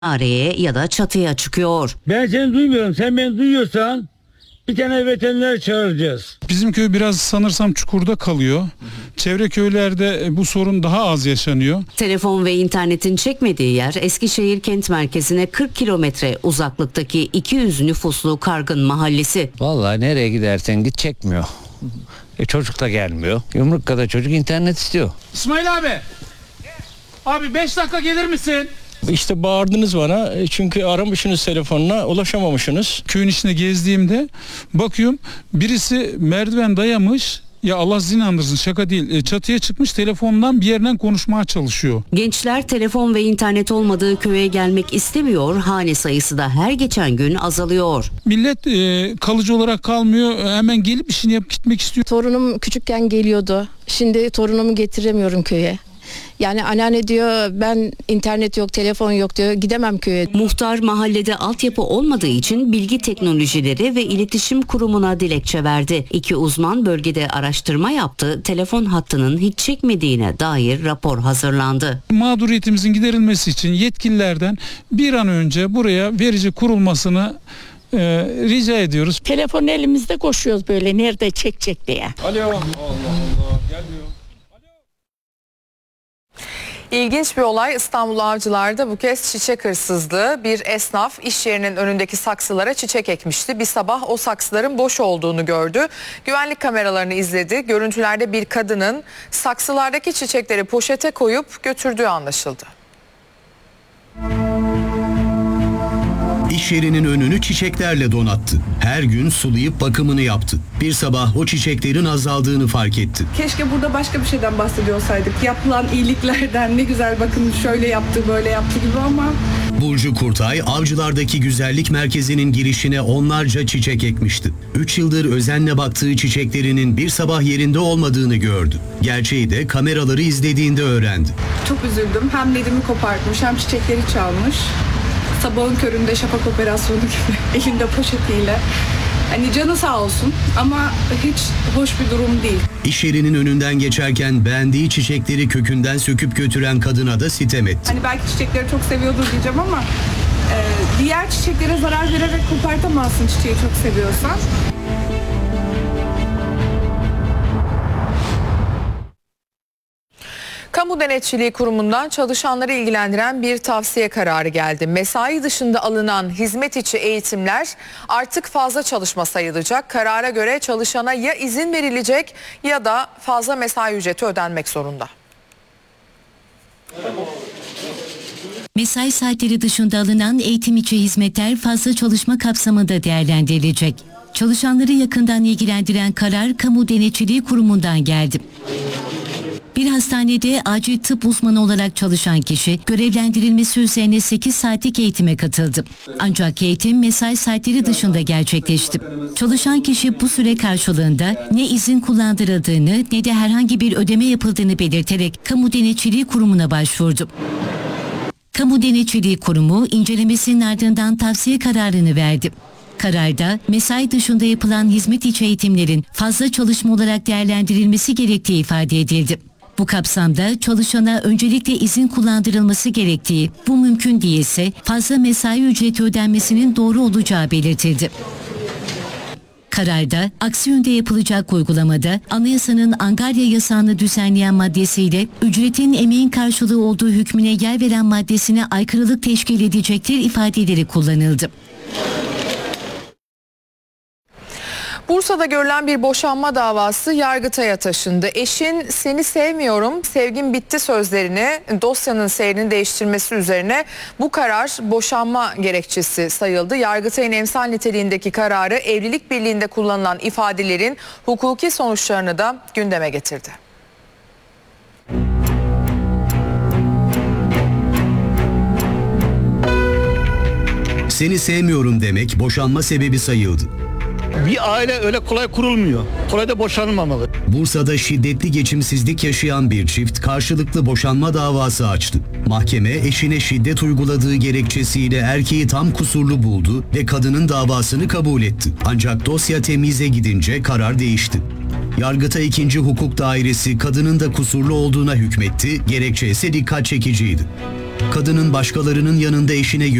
araya ya da çatıya çıkıyor. Ben seni duymuyorum. Sen beni duyuyorsan bir tane veteriner çağıracağız. Bizim köy biraz sanırsam çukurda kalıyor. Çevre köylerde bu sorun daha az yaşanıyor. Telefon ve internetin çekmediği yer Eskişehir kent merkezine 40 kilometre uzaklıktaki 200 nüfuslu Kargın Mahallesi. Vallahi nereye gidersen git çekmiyor. Çocuk da gelmiyor. Yumrukka'da çocuk internet istiyor. İsmail abi. Abi 5 dakika gelir misin? İşte bağırdınız bana çünkü aramışsınız telefonuna, ulaşamamışsınız. Köyün içine gezdiğimde bakıyorum birisi merdiven dayamış. Ya Allah zinandırsın, şaka değil. Çatıya çıkmış, telefondan bir yerden konuşmaya çalışıyor. Gençler telefon ve internet olmadığı köye gelmek istemiyor. Hane sayısı da her geçen gün azalıyor. Millet kalıcı olarak kalmıyor. Hemen gelip işini yapıp gitmek istiyor. Torunum küçükken geliyordu. Şimdi torunumu getiremiyorum köye. Yani anneanne diyor ben internet yok, telefon yok diyor, gidemem köye. Muhtar mahallede altyapı olmadığı için Bilgi Teknolojileri ve İletişim Kurumu'na dilekçe verdi. İki uzman bölgede araştırma yaptı. Telefon hattının hiç çekmediğine dair rapor hazırlandı. Mağduriyetimizin giderilmesi için yetkililerden bir an önce buraya verici kurulmasını rica ediyoruz. Telefon elimizde koşuyoruz böyle nerede çekecek diye. Alo. Allah gelmiyor. İlginç bir olay İstanbul Avcılar'da bu kez çiçek hırsızlığı. Bir esnaf iş yerinin önündeki saksılara çiçek ekmişti. Bir sabah o saksıların boş olduğunu gördü. Güvenlik kameralarını izledi. Görüntülerde bir kadının saksılardaki çiçekleri poşete koyup götürdüğü anlaşıldı. İş yerinin önünü çiçeklerle donattı. Her gün sulayıp bakımını yaptı. Bir sabah o çiçeklerin azaldığını fark etti. Keşke burada başka bir şeyden bahsediyor olsaydık. Yapılan iyiliklerden ne güzel bakın şöyle yaptı böyle yaptı gibi ama... Burcu Kurtay, Avcılar'daki güzellik merkezinin girişine onlarca çiçek ekmişti. 3 yıldır özenle baktığı çiçeklerinin bir sabah yerinde olmadığını gördü. Gerçeği de kameraları izlediğinde öğrendi. Çok üzüldüm. Hem Nedim'i kopartmış hem çiçekleri çalmış. Sabahın köründe şafak operasyonu gibi elinde poşetiyle. Hani canı sağ olsun ama hiç hoş bir durum değil. İş yerinin önünden geçerken beğendiği çiçekleri kökünden söküp götüren kadına da sitem etti. Hani belki çiçekleri çok seviyordur diyeceğim ama diğer çiçeklere zarar vererek kopartamazsın çiçeği çok seviyorsan. Kamu Denetçiliği Kurumu'ndan çalışanları ilgilendiren bir tavsiye kararı geldi. Mesai dışında alınan hizmet içi eğitimler artık fazla çalışma sayılacak. Karara göre çalışana ya izin verilecek ya da fazla mesai ücreti ödenmek zorunda. Mesai saatleri dışında alınan eğitim içi hizmetler fazla çalışma kapsamında değerlendirilecek. Çalışanları yakından ilgilendiren karar Kamu Denetçiliği Kurumu'ndan geldi. Bir hastanede acil tıp uzmanı olarak çalışan kişi görevlendirilmesi üzerine 8 saatlik eğitime katıldı. Ancak eğitim mesai saatleri dışında gerçekleşti. Çalışan kişi bu süre karşılığında ne izin kullandırıldığını ne de herhangi bir ödeme yapıldığını belirterek Kamu Denetçiliği Kurumu'na başvurdu. Kamu Denetçiliği Kurumu incelemesinin ardından tavsiye kararını verdi. Kararda mesai dışında yapılan hizmet içi eğitimlerin fazla çalışma olarak değerlendirilmesi gerektiği ifade edildi. Bu kapsamda çalışana öncelikle izin kullandırılması gerektiği, bu mümkün değilse fazla mesai ücreti ödenmesinin doğru olacağı belirtildi. Kararda aksi yönde yapılacak uygulamada anayasanın angarya yasağını düzenleyen maddesiyle ücretin emeğin karşılığı olduğu hükmüne yer veren maddesine aykırılık teşkil edecektir ifadeleri kullanıldı. Bursa'da görülen bir boşanma davası Yargıtay'a taşındı. Eşin "seni sevmiyorum, sevgim bitti" sözlerini dosyanın seyrini değiştirmesi üzerine bu karar boşanma gerekçesi sayıldı. Yargıtay'ın emsal niteliğindeki kararı evlilik birliğinde kullanılan ifadelerin hukuki sonuçlarını da gündeme getirdi. Seni sevmiyorum demek boşanma sebebi sayıldı. Bir aile öyle kolay kurulmuyor. Kolay da boşanılmamalı. Bursa'da şiddetli geçimsizlik yaşayan bir çift karşılıklı boşanma davası açtı. Mahkeme eşine şiddet uyguladığı gerekçesiyle erkeği tam kusurlu buldu ve kadının davasını kabul etti. Ancak dosya temize gidince karar değişti. Yargıtay 2. Hukuk Dairesi kadının da kusurlu olduğuna hükmetti, gerekçe ise dikkat çekiciydi. Kadının başkalarının yanında eşine